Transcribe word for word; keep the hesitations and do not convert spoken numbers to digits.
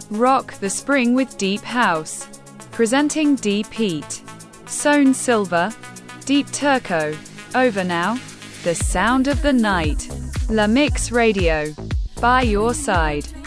Rock the spring with Deep House. Presenting Deep Heat. Sown Silver. Deep Turco. Over now. The sound of the night. La Mix Radio. By your side.